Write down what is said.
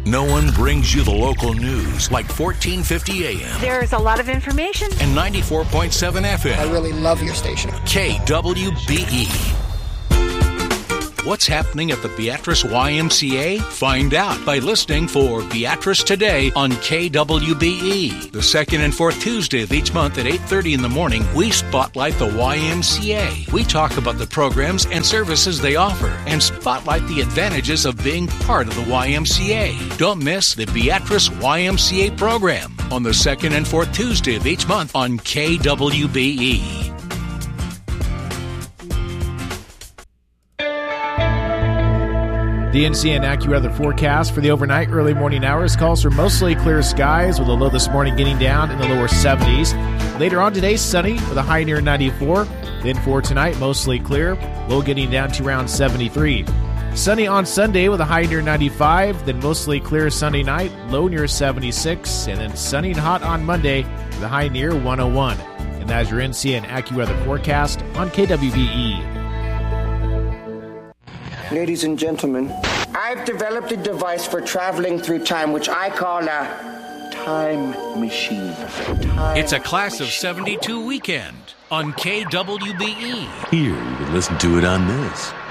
No one brings you the local news like 1450 AM. There's a lot of information. And 94.7 FM. I really love your station. KWBE. What's happening at the Beatrice YMCA? Find out by listening for Beatrice Today on KWBE. The second and fourth Tuesday of each month at 8:30 in the morning, we spotlight the YMCA. We talk about the programs and services they offer and spotlight the advantages of being part of the YMCA. Don't miss the Beatrice YMCA program on the second and fourth Tuesday of each month on KWBE. The NCN AccuWeather forecast for the overnight early morning hours calls for mostly clear skies with a low this morning getting down in the lower 70s. Later on today, sunny with a high near 94. Then for tonight, mostly clear, low getting down to around 73. Sunny on Sunday with a high near 95. Then mostly clear Sunday night, low near 76. And then sunny and hot on Monday with a high near 101. And that's your NCN AccuWeather forecast on KWBE. Ladies and gentlemen, I've developed a device for traveling through time, which I call a time machine. It's a Class of 72 weekend on KWBE. Here, you can listen to it on this.